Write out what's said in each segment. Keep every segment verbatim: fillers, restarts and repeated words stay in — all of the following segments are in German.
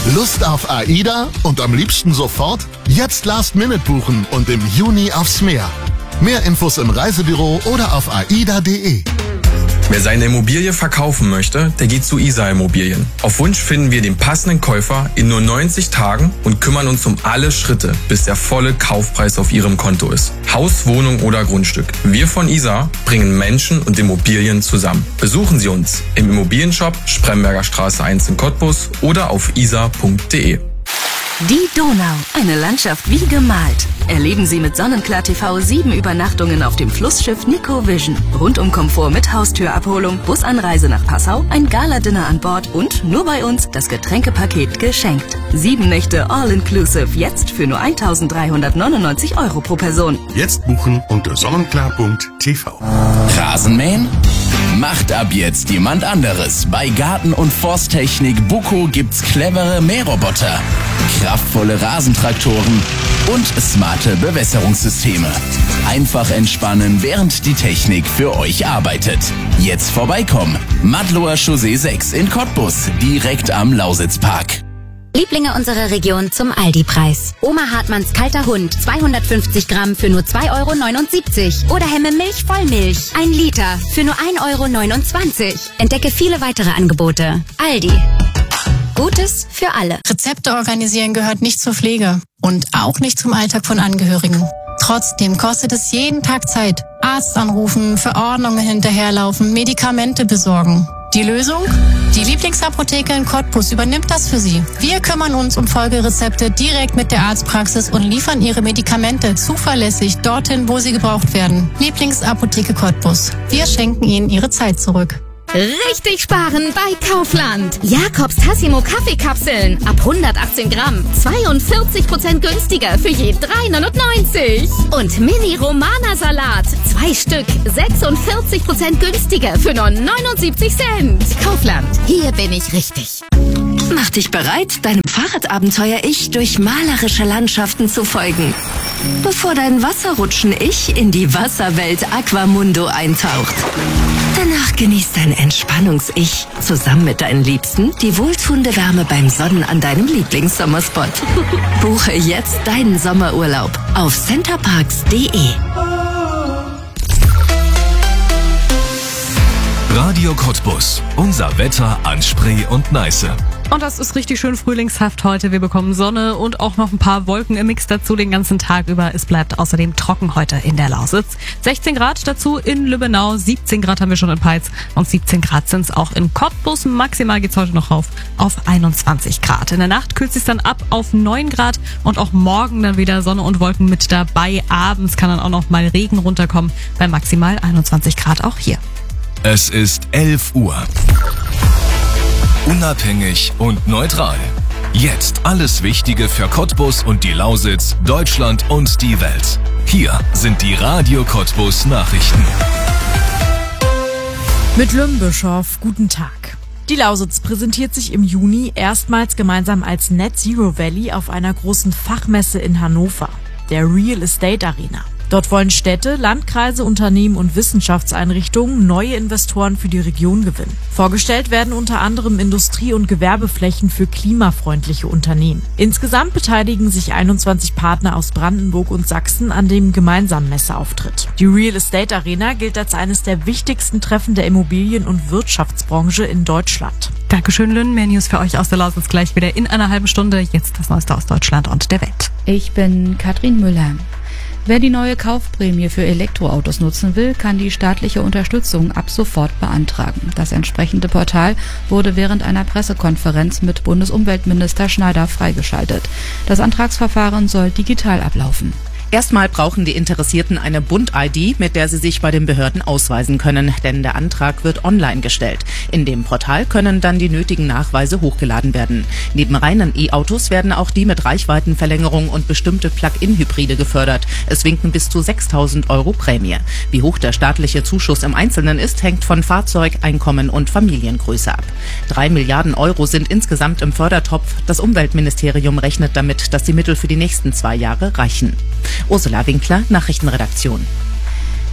Lust auf AIDA und am liebsten sofort? Jetzt Last Minute buchen und im Juni aufs Meer. Mehr Infos im Reisebüro oder auf aida punkt de. Wer seine Immobilie verkaufen möchte, der geht zu Isar Immobilien. Auf Wunsch finden wir den passenden Käufer in nur neunzig Tagen und kümmern uns um alle Schritte, bis der volle Kaufpreis auf Ihrem Konto ist. Haus, Wohnung oder Grundstück. Wir von Isar bringen Menschen und Immobilien zusammen. Besuchen Sie uns im Immobilienshop Spremberger Straße eins in Cottbus oder auf isar punkt de. Die Donau, eine Landschaft wie gemalt. Erleben Sie mit Sonnenklar T V sieben Übernachtungen auf dem Flussschiff Nico Vision. Rundum-Komfort mit Haustürabholung, Busanreise nach Passau, ein Gala-Dinner an Bord und nur bei uns das Getränkepaket geschenkt. Sieben Nächte All-Inclusive, jetzt für nur eintausenddreihundertneunundneunzig Euro pro Person. Jetzt buchen unter sonnenklar punkt t v. Rasenmähen? Macht ab jetzt jemand anderes. Bei Garten- und Forsttechnik Buko gibt's clevere Mähroboter, kraftvolle Rasentraktoren und smarte Bewässerungssysteme. Einfach entspannen, während die Technik für euch arbeitet. Jetzt vorbeikommen. Madloer Chaussee sechs in Cottbus, direkt am Lausitzpark. Lieblinge unserer Region zum Aldi-Preis. Oma Hartmanns kalter Hund, zweihundertfünfzig Gramm für nur zwei Euro neunundsiebzig. Oder Hemme Milch Vollmilch, ein Liter für nur ein Euro neunundzwanzig. Entdecke viele weitere Angebote. Aldi. Gutes für alle. Rezepte organisieren gehört nicht zur Pflege und auch nicht zum Alltag von Angehörigen. Trotzdem kostet es jeden Tag Zeit. Arzt anrufen, Verordnungen hinterherlaufen, Medikamente besorgen. Die Lösung? Die Lieblingsapotheke in Cottbus übernimmt das für Sie. Wir kümmern uns um Folgerezepte direkt mit der Arztpraxis und liefern Ihre Medikamente zuverlässig dorthin, wo sie gebraucht werden. Lieblingsapotheke Cottbus. Wir schenken Ihnen Ihre Zeit zurück. Richtig sparen bei Kaufland. Jakobs Tassimo Kaffeekapseln ab hundertachtzehn Gramm. zweiundvierzig Prozent günstiger für je drei neunundneunzig. Und Mini Romana Salat. Zwei Stück. sechsundvierzig Prozent günstiger für nur neunundsiebzig Cent. Kaufland. Hier bin ich richtig. Mach dich bereit, deinem Fahrradabenteuer-Ich durch malerische Landschaften zu folgen. Bevor dein Wasserrutschen-Ich in die Wasserwelt Aquamundo eintaucht. Danach genießt dein Entspannungs-Ich zusammen mit deinen Liebsten die wohltuende Wärme beim Sonnen an deinem Lieblingssommerspot. Buche jetzt deinen Sommerurlaub auf centerparks punkt de. Radio Cottbus. Unser Wetter an Spree und Neiße. Und das ist richtig schön frühlingshaft heute. Wir bekommen Sonne und auch noch ein paar Wolken im Mix dazu den ganzen Tag über. Es bleibt außerdem trocken heute in der Lausitz. sechzehn Grad dazu in Lübbenau, siebzehn Grad haben wir schon in Peitz und siebzehn Grad sind es auch in Cottbus. Maximal geht's heute noch rauf auf einundzwanzig Grad. In der Nacht kühlt es dann ab auf neun Grad und auch morgen dann wieder Sonne und Wolken mit dabei. Abends kann dann auch noch mal Regen runterkommen bei maximal einundzwanzig Grad auch hier. Es ist elf Uhr. Unabhängig und neutral. Jetzt alles Wichtige für Cottbus und die Lausitz, Deutschland und die Welt. Hier sind die Radio Cottbus Nachrichten. Mit Lümbischow, guten Tag. Die Lausitz präsentiert sich im Juni erstmals gemeinsam als Net Zero Valley auf einer großen Fachmesse in Hannover, der Real Estate Arena. Dort wollen Städte, Landkreise, Unternehmen und Wissenschaftseinrichtungen neue Investoren für die Region gewinnen. Vorgestellt werden unter anderem Industrie- und Gewerbeflächen für klimafreundliche Unternehmen. Insgesamt beteiligen sich einundzwanzig Partner aus Brandenburg und Sachsen an dem gemeinsamen Messeauftritt. Die Real Estate Arena gilt als eines der wichtigsten Treffen der Immobilien- und Wirtschaftsbranche in Deutschland. Dankeschön, Lynn. Mehr News für euch aus der Lausitz gleich wieder in einer halben Stunde. Jetzt das Neueste aus Deutschland und der Welt. Ich bin Katrin Müller. Wer die neue Kaufprämie für Elektroautos nutzen will, kann die staatliche Unterstützung ab sofort beantragen. Das entsprechende Portal wurde während einer Pressekonferenz mit Bundesumweltminister Schneider freigeschaltet. Das Antragsverfahren soll digital ablaufen. Erstmal brauchen die Interessierten eine Bund-I D, mit der sie sich bei den Behörden ausweisen können, denn der Antrag wird online gestellt. In dem Portal können dann die nötigen Nachweise hochgeladen werden. Neben reinen E-Autos werden auch die mit Reichweitenverlängerung und bestimmte Plug-in-Hybride gefördert. Es winken bis zu sechstausend Euro Prämie. Wie hoch der staatliche Zuschuss im Einzelnen ist, hängt von Fahrzeug, Einkommen und Familiengröße ab. Drei Milliarden Euro sind insgesamt im Fördertopf. Das Umweltministerium rechnet damit, dass die Mittel für die nächsten zwei Jahre reichen. Ursula Winkler, Nachrichtenredaktion.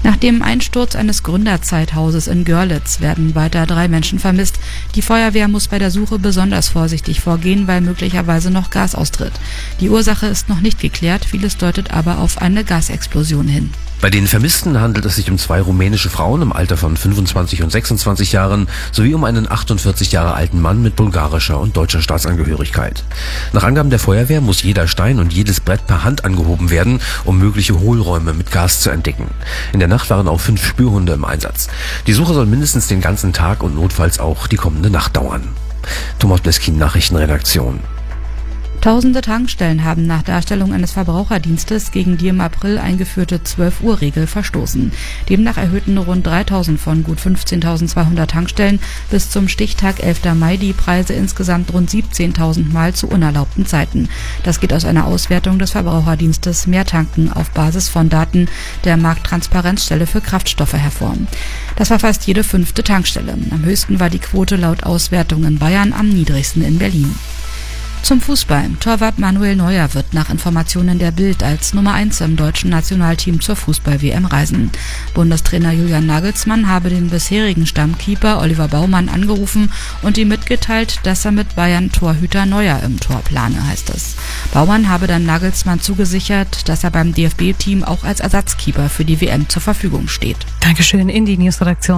Nach dem Einsturz eines Gründerzeithauses in Görlitz werden weiter drei Menschen vermisst. Die Feuerwehr muss bei der Suche besonders vorsichtig vorgehen, weil möglicherweise noch Gas austritt. Die Ursache ist noch nicht geklärt, vieles deutet aber auf eine Gasexplosion hin. Bei den Vermissten handelt es sich um zwei rumänische Frauen im Alter von fünfundzwanzig und sechsundzwanzig Jahren sowie um einen achtundvierzig Jahre alten Mann mit bulgarischer und deutscher Staatsangehörigkeit. Nach Angaben der Feuerwehr muss jeder Stein und jedes Brett per Hand angehoben werden, um mögliche Hohlräume mit Gas zu entdecken. In der Nacht waren auch fünf Spürhunde im Einsatz. Die Suche soll mindestens den ganzen Tag und notfalls auch die kommende Nacht dauern. Thomas Bleskin, Nachrichtenredaktion. Tausende Tankstellen haben nach Darstellung eines Verbraucherdienstes gegen die im April eingeführte zwölf-Uhr-Regel verstoßen. Demnach erhöhten rund dreitausend von gut fünfzehntausendzweihundert Tankstellen bis zum Stichtag elfter Mai die Preise insgesamt rund siebzehntausend Mal zu unerlaubten Zeiten. Das geht aus einer Auswertung des Verbraucherdienstes Mehrtanken auf Basis von Daten der Markttransparenzstelle für Kraftstoffe hervor. Das war fast jede fünfte Tankstelle. Am höchsten war die Quote laut Auswertung in Bayern, am niedrigsten in Berlin. Zum Fußball. Torwart Manuel Neuer wird nach Informationen der Bild als Nummer eins im deutschen Nationalteam zur Fußball-W M reisen. Bundestrainer Julian Nagelsmann habe den bisherigen Stammkeeper Oliver Baumann angerufen und ihm mitgeteilt, dass er mit Bayern-Torhüter Neuer im Tor plane, heißt es. Baumann habe dann Nagelsmann zugesichert, dass er beim D F B-Team auch als Ersatzkeeper für die W M zur Verfügung steht. Dankeschön in die Newsredaktion.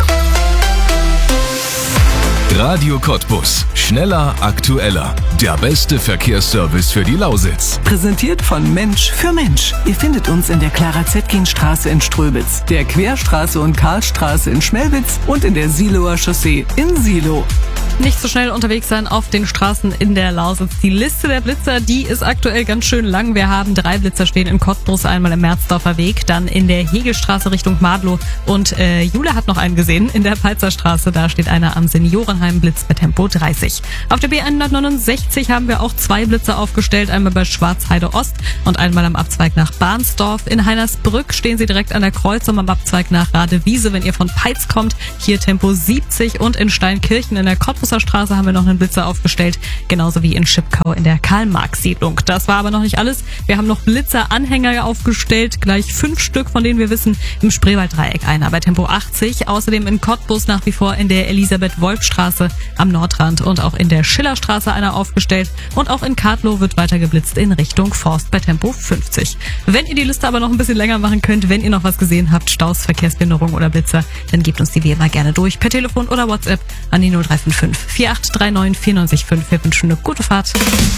Radio Cottbus. Schneller, aktueller. Der beste Verkehrsservice für die Lausitz. Präsentiert von Mensch für Mensch. Ihr findet uns in der Clara-Zetkin-Straße in Ströbitz, der Querstraße und Karlstraße in Schmelwitz und in der Siloer Chaussee in Silo. Nicht so schnell unterwegs sein auf den Straßen in der Lausitz. Die Liste der Blitzer, die ist aktuell ganz schön lang. Wir haben drei Blitzer stehen in Cottbus, einmal im Merzdorfer Weg, dann in der Hegelstraße Richtung Madlow und äh, Jule hat noch einen gesehen in der Pfalzerstraße. Da steht einer am Seniorenheim, Blitz bei Tempo dreißig. Auf der B hundertneunundsechzig haben wir auch zwei Blitzer aufgestellt, einmal bei Schwarzheide Ost und einmal am Abzweig nach Bahnsdorf. In Heinersbrück stehen sie direkt an der Kreuzung am Abzweig nach Radewiese, wenn ihr von Peitz kommt. Hier Tempo siebzig und in Steinkirchen in der Cottbus Straße haben wir noch einen Blitzer aufgestellt, genauso wie in Schipkau in der Karl-Marx-Siedlung. Das war aber noch nicht alles. Wir haben noch Blitzer-Anhänger aufgestellt, gleich fünf Stück, von denen wir wissen, im Spreewalddreieck einer bei Tempo achtzig. Außerdem in Cottbus nach wie vor in der Elisabeth-Wolf-Straße am Nordrand und auch in der Schillerstraße einer aufgestellt. Und auch in Kartlow wird weiter geblitzt in Richtung Forst bei Tempo fünfzig. Wenn ihr die Liste aber noch ein bisschen länger machen könnt, wenn ihr noch was gesehen habt, Staus, Verkehrsbehinderung oder Blitzer, dann gebt uns die wie immer gerne durch, per Telefon oder WhatsApp an die null drei fünf fünf vier acht drei neun vier neun fünf. Wir wünschen eine gute Fahrt.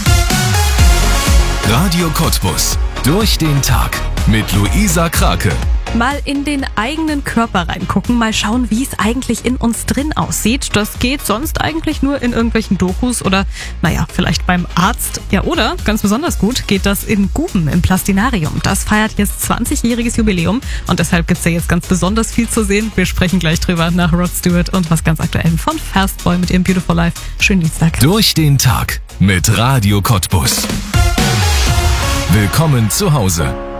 Radio Cottbus. Durch den Tag mit Luisa Krake. Mal in den eigenen Körper reingucken, mal schauen, wie es eigentlich in uns drin aussieht. Das geht sonst eigentlich nur in irgendwelchen Dokus oder, naja, vielleicht beim Arzt. Ja, oder, ganz besonders gut, geht das in Guben im Plastinarium. Das feiert jetzt zwanzigjähriges Jubiläum und deshalb gibt's ja jetzt ganz besonders viel zu sehen. Wir sprechen gleich drüber nach Rod Stewart und was ganz Aktuellem von Fastboy mit ihrem Beautiful Life. Schönen Dienstag. Durch den Tag mit Radio Cottbus. Willkommen zu Hause.